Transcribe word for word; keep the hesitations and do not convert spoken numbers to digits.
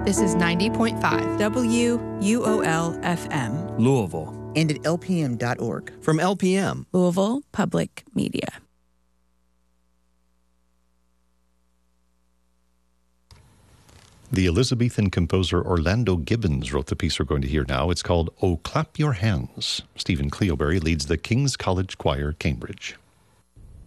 This is ninety point five W U O L F M. Louisville. And at L P M dot org. From L P M. Louisville Public Media. The Elizabethan composer Orlando Gibbons wrote the piece we're going to hear now. It's called "Oh, Clap Your Hands." Stephen Cleobury leads the King's College Choir, Cambridge.